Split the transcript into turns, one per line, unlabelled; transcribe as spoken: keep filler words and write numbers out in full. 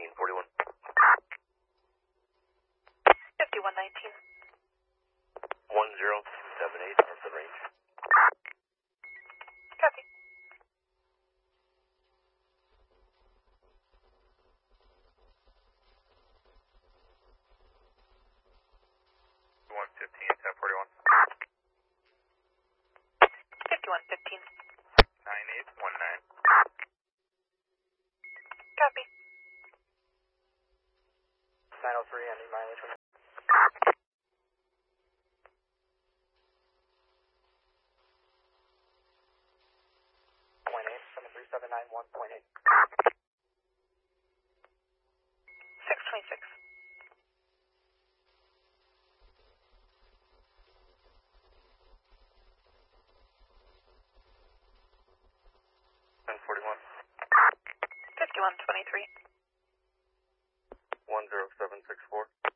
fifteen forty-one.
fifty-one nineteen.
one zero seven eight are the range.
Copy.
one fifteen, ten forty-one.
fifty-one fifteen.
nine eight one nine.
Copy.
nine oh three, any mileage? point eight, seven three seven nine one point eight.
six twenty-six.
ten forty-one.
fifty-one twenty-three.
one zero seven six four.